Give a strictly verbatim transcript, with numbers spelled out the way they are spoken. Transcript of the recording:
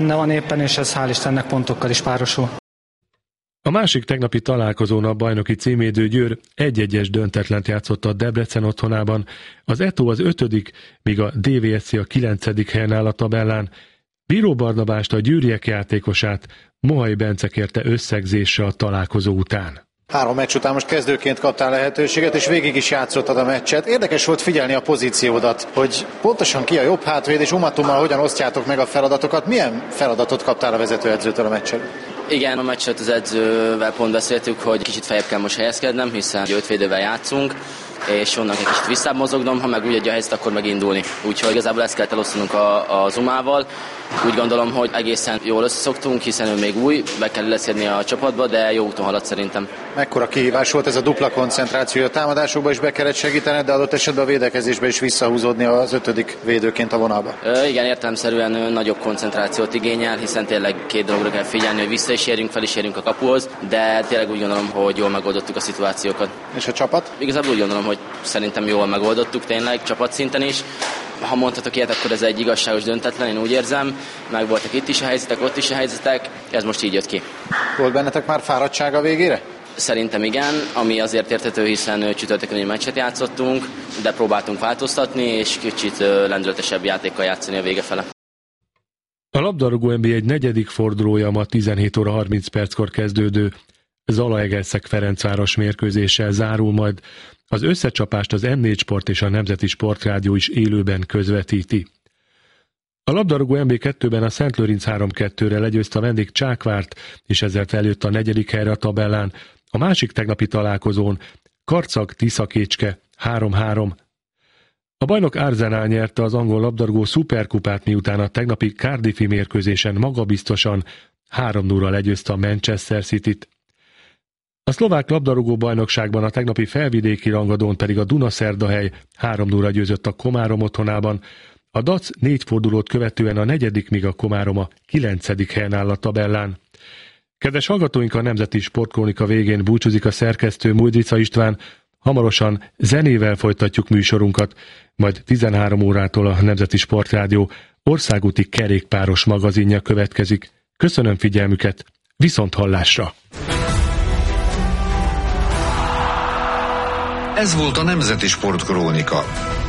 De van éppen, és ez hál' Istennek pontokkal is párosul. A másik tegnapi találkozón a bajnoki címvédő Győr egy-egyes döntetlent játszott a Debrecen otthonában, az e té o az ötödik, míg a dé vé es cé a kilencedik helyen áll a tabellán. Bíró Barnabást, a győriek játékosát Mohai Bence kérte összegzésre a találkozó után. Három meccs után most kezdőként kaptál lehetőséget, és végig is játszottad a meccset. Érdekes volt figyelni a pozíciódat, hogy pontosan ki a jobb hátvéd, és Umatummal hogyan osztjátok meg a feladatokat. Milyen feladatot kaptál a vezetőedzőtől a meccsen? Igen, a meccset az edzővel pont beszéltük, hogy kicsit feljebb kell most helyezkednem, hiszen öt védővel játszunk, és onnan egy kicsit visszább mozognom, ha meg úgy egy a helyzet, akkor megindulni. Úgyhogy igazából ezt kellett elosztanunk a, a Zumával. Úgy gondolom, hogy egészen jól összeszoktunk, hiszen ő még új, be kell illeszkedni a csapatba, de jó úton halad szerintem. Mekkora kihívás volt ez a dupla koncentráció? A támadásokban is be kellett segíteni, de adott esetben a védekezésbe is visszahúzódni az ötödik védőként a vonalba. Ö, igen, értelemszerűen nagyobb koncentrációt igényel, hiszen tényleg két dologra kell figyelni, hogy vissza is érjünk, fel is érjünk a kapuhoz, de tényleg úgy gondolom, hogy jól megoldottuk a szituációkat. És a csapat? Igazából úgy gondolom, hogy szerintem jól megoldottuk tényleg, csapatszinten is. Ha mondhatok ilyet, akkor ez egy igazságos döntetlen, én úgy érzem. Meg voltak itt is a helyzetek, ott is a helyzetek, ez most így jött ki. Volt bennetek már fáradtság a végére? Szerintem igen, ami azért érthető, hiszen csütörtökön egy meccset játszottunk, de próbáltunk változtatni, és kicsit lendületesebb játékkal játszani a vége fele. A labdarúgó en bé egy negyedik fordulója ma tizenhét óra harminc perckor kezdődő Zalaegerszeg-Ferencváros mérkőzéssel zárul, majd az összecsapást az em négy Sport és a Nemzeti Sportrádió is élőben közvetíti. A labdarúgó en bé kettőben a Szentlőrinc három kettőre legyőzte a vendég Csákvárt, és ezzel feljött a negyedik helyre a tabellán. A másik tegnapi találkozón Karcag-Tiszakécske három három. A bajnok Arsenal nyerte az angol labdarúgó szuperkupát, miután a tegnapi Cardiffi mérkőzésen magabiztosan három nulla legyőzte a Manchester Cityt. A szlovák labdarúgó bajnokságban a tegnapi felvidéki rangadón pedig a Dunaszerdahely három nulla győzött a Komárom otthonában. A dé á cé négy fordulót követően a negyedik, míg a Komárom a kilencedik helyen áll a tabellán. Kedves hallgatóink, a Nemzeti Sportkrónika végén búcsúzik a szerkesztő Mujdrica István. Hamarosan zenével folytatjuk műsorunkat, majd tizenhárom órától a Nemzeti Sportrádió országúti kerékpáros magazinja következik. Köszönöm figyelmüket, viszont hallásra! Ez volt a Nemzeti Sportkrónika.